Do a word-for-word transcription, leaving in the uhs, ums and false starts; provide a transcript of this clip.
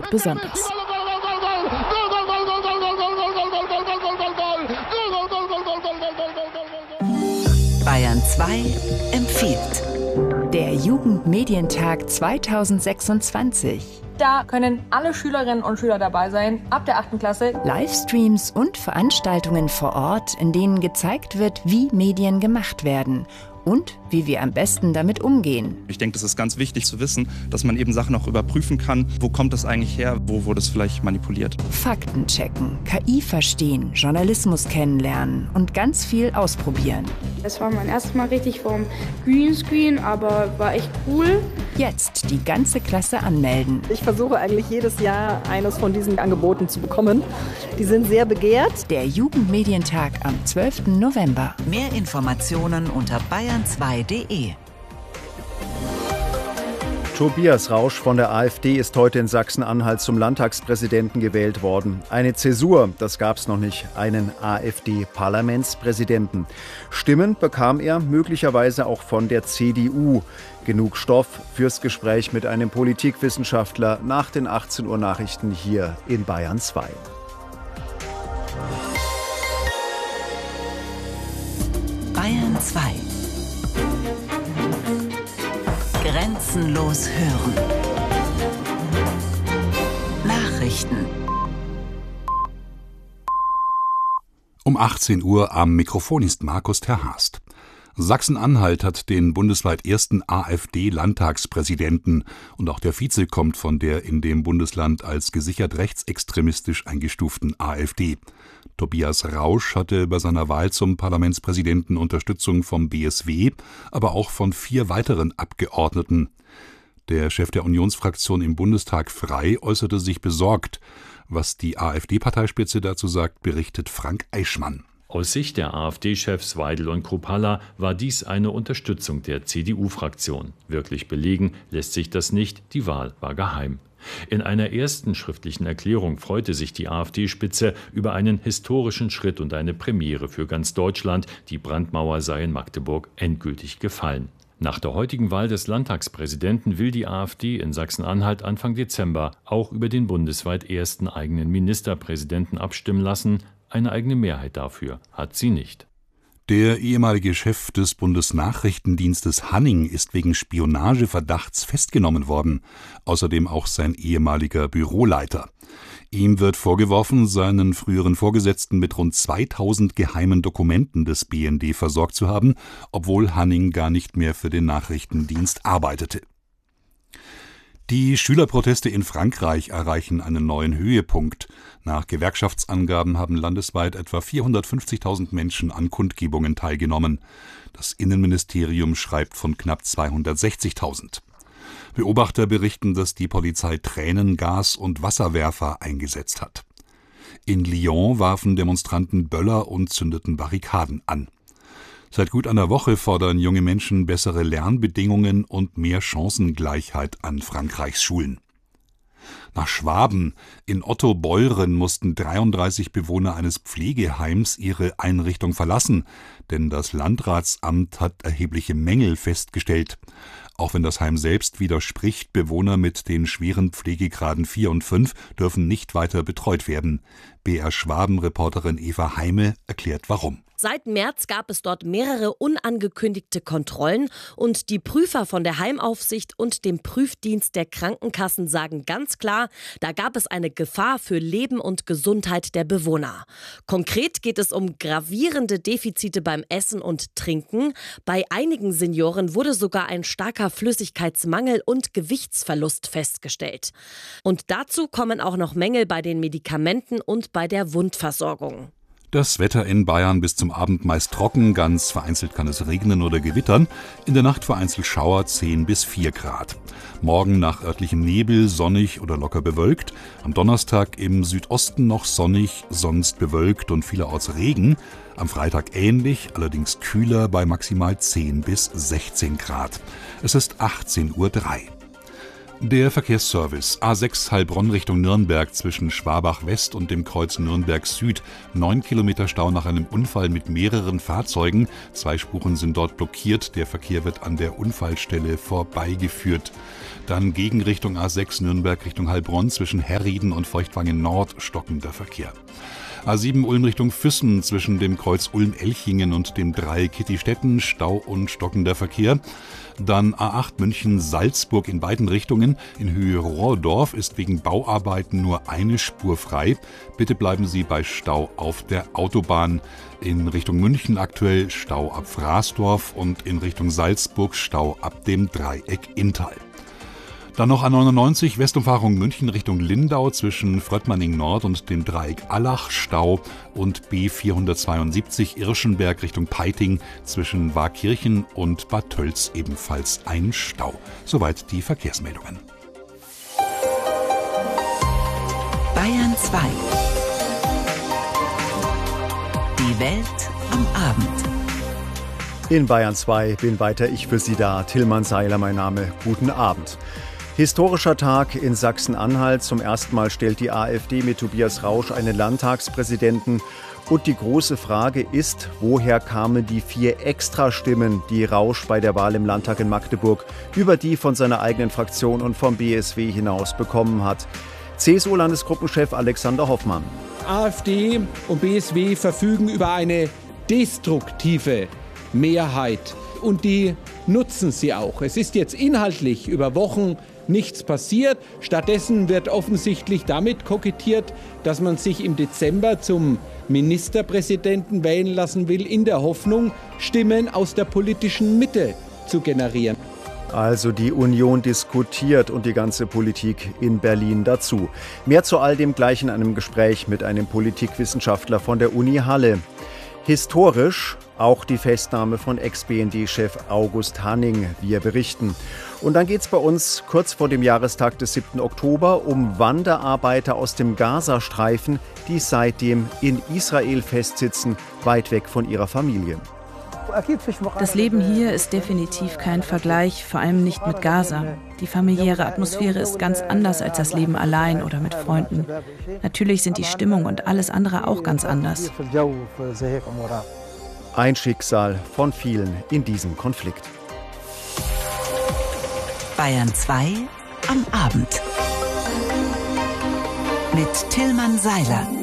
besonders. Bayern zwei empfiehlt. Der Jugendmedientag zweitausendsechsundzwanzig. Da können alle Schülerinnen und Schüler dabei sein, ab der achten Klasse. Livestreams und Veranstaltungen vor Ort, in denen gezeigt wird, wie Medien gemacht werden und wie wir am besten damit umgehen. Ich denke, das ist ganz wichtig zu wissen, dass man eben Sachen auch überprüfen kann. Wo kommt das eigentlich her? Wo wurde es vielleicht manipuliert? Fakten checken, K I verstehen, Journalismus kennenlernen und ganz viel ausprobieren. Es war mein erstes Mal richtig vorm Greenscreen, aber war echt cool. Jetzt die ganze Klasse anmelden. Ich versuche eigentlich jedes Jahr eines von diesen Angeboten zu bekommen. Die sind sehr begehrt. Der Jugendmedientag am zwölften November. Mehr Informationen unter bayern zwei punkt de. Tobias Rausch von der AfD ist heute in Sachsen-Anhalt zum Landtagspräsidenten gewählt worden. Eine Zäsur, das gab's noch nicht, einen AfD-Parlamentspräsidenten. Stimmen bekam er möglicherweise auch von der C D U. Genug Stoff fürs Gespräch mit einem Politikwissenschaftler nach den achtzehn Uhr Nachrichten hier in Bayern zwei. Bayern zwei. Grenzenlos hören. Nachrichten. Um achtzehn Uhr am Mikrofon ist Markus Terhast. Sachsen-Anhalt hat den bundesweit ersten AfD-Landtagspräsidenten und auch der Vize kommt von der in dem Bundesland als gesichert rechtsextremistisch eingestuften AfD. Tobias Rausch hatte bei seiner Wahl zum Parlamentspräsidenten Unterstützung vom B S W, aber auch von vier weiteren Abgeordneten. Der Chef der Unionsfraktion im Bundestag Frei äußerte sich besorgt. Was die AfD-Parteispitze dazu sagt, berichtet Frank Eichmann. Aus Sicht der AfD-Chefs Weidel und Kruppalla war dies eine Unterstützung der C D U-Fraktion. Wirklich belegen lässt sich das nicht, die Wahl war geheim. In einer ersten schriftlichen Erklärung freute sich die AfD-Spitze über einen historischen Schritt und eine Premiere für ganz Deutschland. Die Brandmauer sei in Magdeburg endgültig gefallen. Nach der heutigen Wahl des Landtagspräsidenten will die AfD in Sachsen-Anhalt Anfang Dezember auch über den bundesweit ersten eigenen Ministerpräsidenten abstimmen lassen. Eine eigene Mehrheit dafür hat sie nicht. Der ehemalige Chef des Bundesnachrichtendienstes Hanning ist wegen Spionageverdachts festgenommen worden. Außerdem auch sein ehemaliger Büroleiter. Ihm wird vorgeworfen, seinen früheren Vorgesetzten mit rund zweitausend geheimen Dokumenten des B N D versorgt zu haben, obwohl Hanning gar nicht mehr für den Nachrichtendienst arbeitete. Die Schülerproteste in Frankreich erreichen einen neuen Höhepunkt. Nach Gewerkschaftsangaben haben landesweit etwa vierhundertfünfzigtausend Menschen an Kundgebungen teilgenommen. Das Innenministerium schreibt von knapp zweihundertsechzigtausend. Beobachter berichten, dass die Polizei Tränen, Gas und Wasserwerfer eingesetzt hat. In Lyon warfen Demonstranten Böller und zündeten Barrikaden an. Seit gut einer Woche fordern junge Menschen bessere Lernbedingungen und mehr Chancengleichheit an Frankreichs Schulen. Nach Schwaben. In Ottobeuren mussten dreiunddreißig Bewohner eines Pflegeheims ihre Einrichtung verlassen, denn das Landratsamt hat erhebliche Mängel festgestellt. Auch wenn das Heim selbst widerspricht, Bewohner mit den schweren Pflegegraden vier und fünf dürfen nicht weiter betreut werden. B R Schwaben-Reporterin Eva Heime erklärt warum. Seit März gab es dort mehrere unangekündigte Kontrollen und die Prüfer von der Heimaufsicht und dem Prüfdienst der Krankenkassen sagen ganz klar, da gab es eine Gefahr für Leben und Gesundheit der Bewohner. Konkret geht es um gravierende Defizite beim Essen und Trinken. Bei einigen Senioren wurde sogar ein starker Flüssigkeitsmangel und Gewichtsverlust festgestellt. Und dazu kommen auch noch Mängel bei den Medikamenten und bei der Wundversorgung. Das Wetter in Bayern bis zum Abend meist trocken, ganz vereinzelt kann es regnen oder gewittern. In der Nacht vereinzelt Schauer zehn bis vier Grad. Morgen nach örtlichem Nebel sonnig oder locker bewölkt. Am Donnerstag im Südosten noch sonnig, sonst bewölkt und vielerorts Regen. Am Freitag ähnlich, allerdings kühler bei maximal zehn bis sechzehn Grad. Es ist achtzehn Uhr drei. Der Verkehrsservice A sechs Heilbronn Richtung Nürnberg zwischen Schwabach West und dem Kreuz Nürnberg Süd. Neun Kilometer Stau nach einem Unfall mit mehreren Fahrzeugen. Zwei Spuren sind dort blockiert. Der Verkehr wird an der Unfallstelle vorbeigeführt. Dann Gegenrichtung A sechs Nürnberg Richtung Heilbronn zwischen Herrieden und Feuchtwangen Nord stockender Verkehr. A sieben Ulm Richtung Füssen zwischen dem Kreuz Ulm-Elchingen und dem Dreieck Kittistetten Stau und stockender Verkehr. Dann A acht München-Salzburg in beiden Richtungen. In Höhe Rohrdorf ist wegen Bauarbeiten nur eine Spur frei. Bitte bleiben Sie bei Stau auf der Autobahn. In Richtung München aktuell Stau ab Fraßdorf und in Richtung Salzburg Stau ab dem Dreieck Inntal. Dann noch A neunundneunzig, Westumfahrung München Richtung Lindau zwischen Fröttmanning Nord und dem Dreieck Allach Stau und B vierhundertzweiundsiebzig Irschenberg Richtung Peiting zwischen Waakirchen und Bad Tölz ebenfalls ein Stau. Soweit die Verkehrsmeldungen. Bayern zwei. Die Welt am Abend. In Bayern zwei bin weiter ich für Sie da. Tillmann Seiler, mein Name. Guten Abend. Historischer Tag in Sachsen-Anhalt. Zum ersten Mal stellt die AfD mit Tobias Rausch einen Landtagspräsidenten. Und die große Frage ist, woher kamen die vier Extrastimmen, die Rausch bei der Wahl im Landtag in Magdeburg über die von seiner eigenen Fraktion und vom B S W hinaus bekommen hat. C S U-Landesgruppenchef Alexander Hoffmann. AfD und B S W verfügen über eine destruktive Mehrheit und die nutzen sie auch. Es ist jetzt inhaltlich über Wochen nichts passiert. Stattdessen wird offensichtlich damit kokettiert, dass man sich im Dezember zum Ministerpräsidenten wählen lassen will, in der Hoffnung, Stimmen aus der politischen Mitte zu generieren. Also die Union diskutiert und die ganze Politik in Berlin dazu. Mehr zu all dem gleich in einem Gespräch mit einem Politikwissenschaftler von der Uni Halle. Historisch auch die Festnahme von Ex-B N D-Chef August Hanning, wir berichten. Und dann geht es bei uns kurz vor dem Jahrestag des siebten Oktober um Wanderarbeiter aus dem Gazastreifen, die seitdem in Israel festsitzen, weit weg von ihrer Familie. Das Leben hier ist definitiv kein Vergleich, vor allem nicht mit Gaza. Die familiäre Atmosphäre ist ganz anders als das Leben allein oder mit Freunden. Natürlich sind die Stimmung und alles andere auch ganz anders. Ein Schicksal von vielen in diesem Konflikt. Bayern zwei am Abend. Mit Tillmann Seiler.